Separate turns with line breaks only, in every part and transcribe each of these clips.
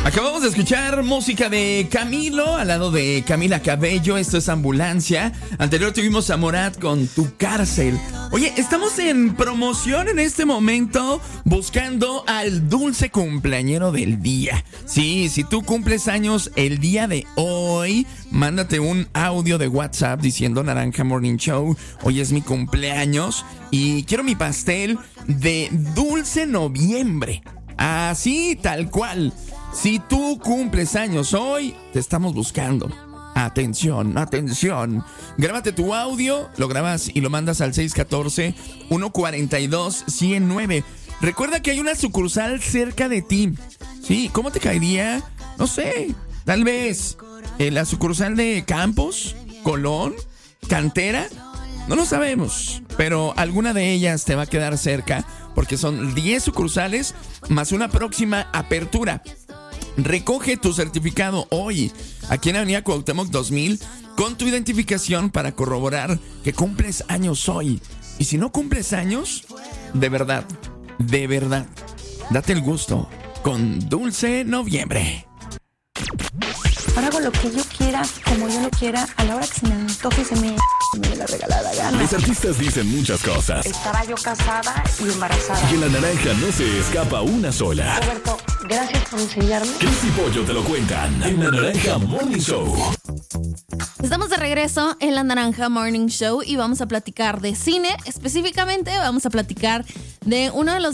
Acabamos de escuchar música de Camilo al lado de Camila Cabello. Esto es Ambulancia. Anterior tuvimos a Morat con Tu Cárcel. Oye, estamos en promoción en este momento buscando al dulce cumpleañero del día. Sí, si tú cumples años el día de hoy, mándate un audio de WhatsApp diciendo Naranja Morning Show. Hoy es mi cumpleaños y quiero mi pastel de dulce noviembre. Así, tal cual. Si tú cumples años hoy, te estamos buscando. Atención, atención. Grábate tu audio, lo grabas y lo mandas al 614-142-109. Recuerda que hay una sucursal cerca de ti. Sí, ¿cómo te caería? No sé, tal vez la sucursal de Campos, Colón, Cantera. No lo sabemos, pero alguna de ellas te va a quedar cerca porque son 10 sucursales más una próxima apertura. Recoge tu certificado hoy aquí en Avenida Cuauhtémoc 2000 con tu identificación para corroborar que cumples años hoy. Y si no cumples años, de verdad, date el gusto con Dulce Noviembre.
Ahora hago lo que yo quiera, como yo lo quiera, a la hora que se me antoje y se me dé la regalada gana.
Los artistas dicen muchas cosas.
Estaba yo casada y embarazada.
Y en La Naranja no se escapa una sola.
Roberto, gracias por enseñarme.
Cris y Pollo te lo cuentan en La Naranja Morning Show.
Estamos de regreso en La Naranja Morning Show y vamos a platicar de cine. Específicamente vamos a platicar de uno de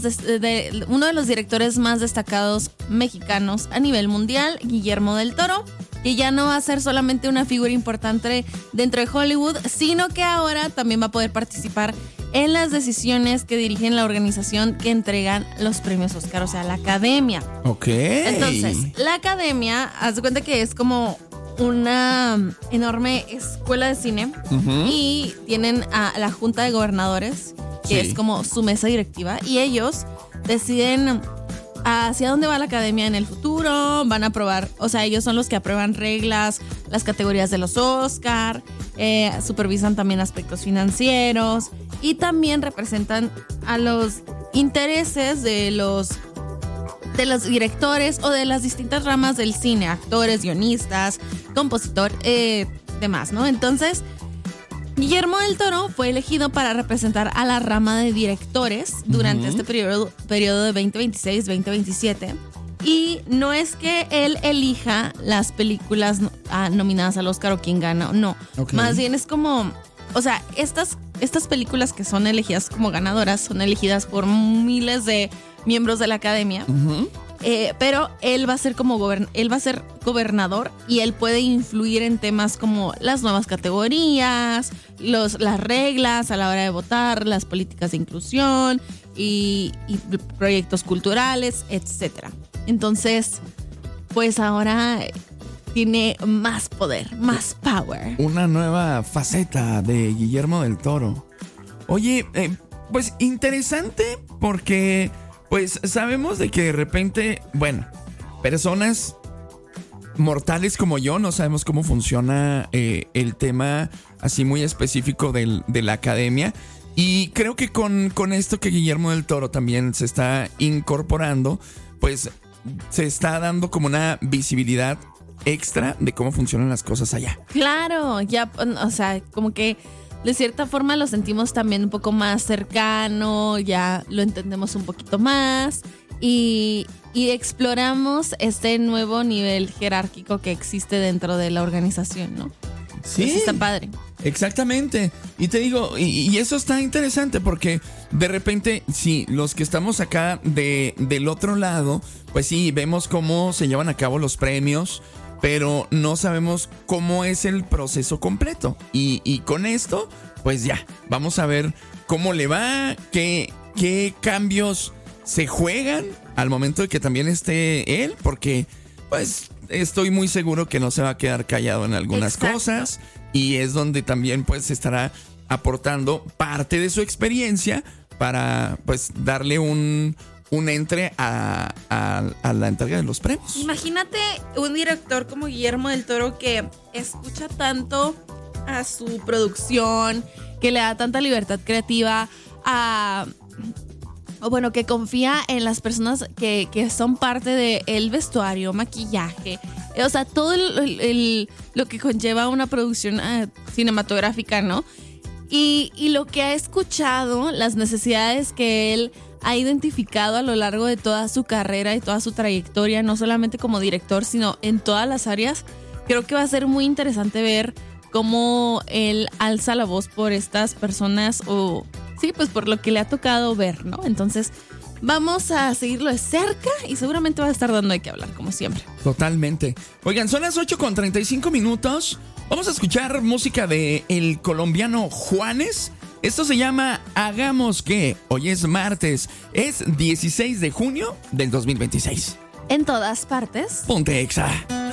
los directores más destacados mexicanos a nivel mundial, Guillermo del Toro, que ya no va a ser solamente una figura importante dentro de Hollywood, sino que ahora también va a poder participar en las decisiones que dirigen la organización que entregan los premios Oscar, o sea, la Academia.
Ok.
Entonces, la Academia, haz de cuenta que es como una enorme escuela de cine. Uh-huh. Y tienen a la Junta de Gobernadores, que es como su mesa directiva, y ellos deciden hacia dónde va la Academia en el futuro. Van a aprobar, o sea, ellos son los que aprueban reglas, las categorías de los Oscar, supervisan también aspectos financieros y también representan a los intereses de los directores o de las distintas ramas del cine, actores, guionistas, compositor, demás, ¿no? Entonces, Guillermo del Toro fue elegido para representar a la rama de directores durante este periodo de 2026-2027. Y no es que él elija las películas nominadas al Oscar o quién gana, no. Okay. Más bien es como, o sea, estas películas que son elegidas como ganadoras son elegidas por miles de miembros de la Academia. Uh-huh. Pero él va a ser gobernador y él puede influir en temas como las nuevas categorías, las reglas a la hora de votar, las políticas de inclusión y proyectos culturales, etcétera. Entonces, pues ahora tiene más poder, más power.
Una nueva faceta de Guillermo del Toro. Oye, pues interesante porque pues sabemos de que de repente, bueno, personas mortales como yo no sabemos cómo funciona el tema así muy específico de la Academia. Y creo que con esto que Guillermo del Toro también se está incorporando, pues se está dando como una visibilidad extra de cómo funcionan las cosas allá.
Claro, ya, o sea, como que de cierta forma lo sentimos también un poco más cercano, ya lo entendemos un poquito más y exploramos este nuevo nivel jerárquico que existe dentro de la organización, ¿no?
Sí.
Eso está padre.
Exactamente. Y te digo, y eso está interesante porque de repente, sí, los que estamos acá del otro lado, pues sí, vemos cómo se llevan a cabo los premios, pero no sabemos cómo es el proceso completo. Y con esto, pues ya, vamos a ver cómo le va, qué cambios se juegan al momento de que también esté él, porque pues estoy muy seguro que no se va a quedar callado en algunas cosas y es donde también pues estará aportando parte de su experiencia para pues darle un entre a la entrega de los premios.
Imagínate un director como Guillermo del Toro que escucha tanto a su producción, que le da tanta libertad creativa a o bueno, que confía en las personas que son parte del vestuario, maquillaje, o sea, todo lo que conlleva una producción cinematográfica, ¿no? Y lo que ha escuchado, las necesidades que él ha identificado a lo largo de toda su carrera y toda su trayectoria, no solamente como director, sino en todas las áreas, creo que va a ser muy interesante ver cómo él alza la voz por estas personas o, sí, pues por lo que le ha tocado ver, ¿no? Entonces, vamos a seguirlo de cerca y seguramente va a estar dando de qué hablar, como siempre.
Totalmente. Oigan, son las 8:35. Vamos a escuchar música de el colombiano Juanes. Esto se llama Hagamos que. Hoy es martes. Es 16 de junio del 2026.
En todas partes.
Ponte Exa.